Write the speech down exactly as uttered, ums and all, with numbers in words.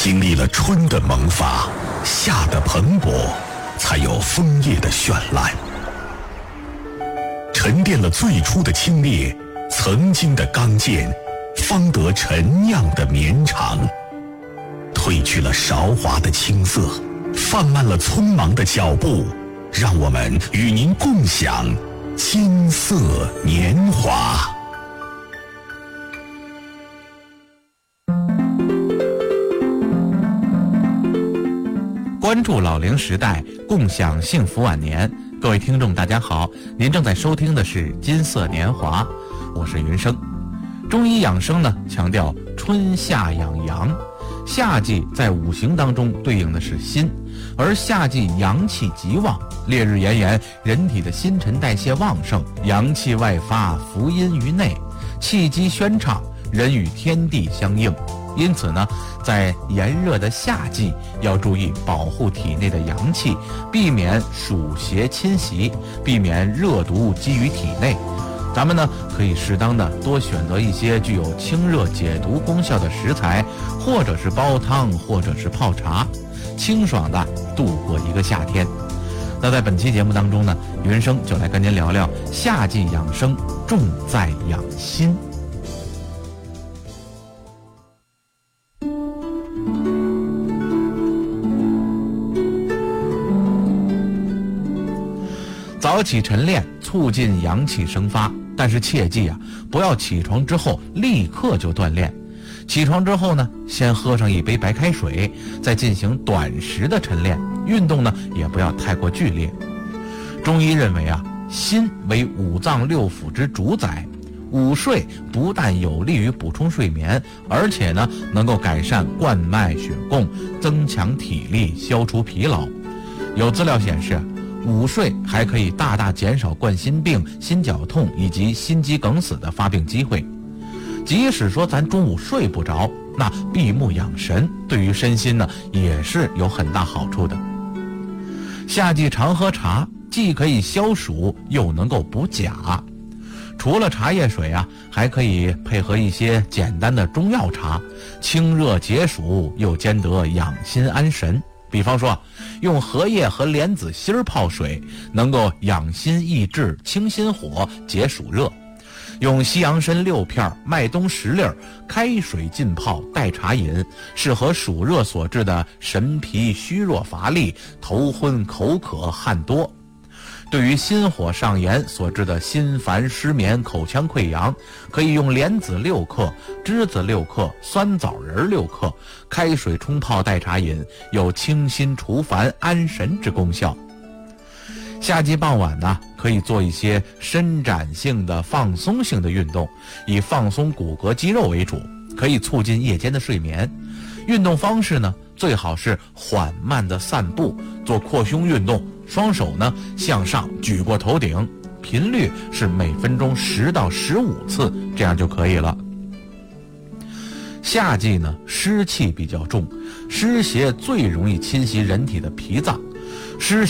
经历了春的萌发，夏的蓬勃，才有枫叶的绚烂。沉淀了最初的清冽，曾经的刚健，方得陈酿的绵长。褪去了韶华的青涩，放慢了匆忙的脚步，让我们与您共享金色年华。 关注老龄时代，共享幸福晚年。各位听众大家好，您正在收听的是金色年华，我是云生。中医养生呢，强调春夏养阳。夏季在五行当中对应的是心，而夏季阳气极旺，烈日炎炎，人体的新陈代谢旺盛，阳气外发，福阴于内，气机宣畅，人与天地相应。因此呢，在炎热的夏季要注意保护体内的阳气，避免暑邪侵袭，避免热毒积于体内。咱们呢可以适当的多选择一些具有清热解毒功效的食材，或者是煲汤，或者是泡茶，清爽的度过一个夏天。那在本期节目当中呢，云生就来跟您聊聊夏季养生重在养心。早起晨练，促进阳气生发，但是切记啊，不要起床之后立刻就锻炼。起床之后呢，先喝上一杯白开水，再进行短时的晨练。运动呢，也不要太过剧烈。中医认为啊，心为五脏六腑之主宰，午睡不但有利于补充睡眠，而且呢，能够改善冠脉血供，增强体力，消除疲劳。有资料显示，午睡还可以大大减少冠心病、心绞痛以及心肌梗死的发病机会。即使说咱中午睡不着，那闭目养神对于身心呢也是有很大好处的。夏季常喝茶，既可以消暑，又能够补钾。除了茶叶水啊，还可以配合一些简单的中药茶，清热解暑，又兼得养心安神。比方说，用荷叶和莲子心泡水，能够养心益智、清心火、解暑热；用西洋参六片、麦冬十粒，开水浸泡代茶饮，适合暑热所致的神疲虚弱乏力、头昏口渴汗多。对于心火上炎所致的心烦失眠、口腔溃疡，可以用莲子六克、栀子六克、酸枣仁六克，开水冲泡代茶饮，有清心除烦、安神之功效。夏季傍晚呢，可以做一些伸展性的、放松性的运动，以放松骨骼肌肉为主，可以促进夜间的睡眠。运动方式呢，最好是缓慢的散步，做扩胸运动，双手呢向上举过头顶，频率是每分钟十到十五次，这样就可以了。夏季呢，湿气比较重，湿邪最容易侵袭人体的脾脏，湿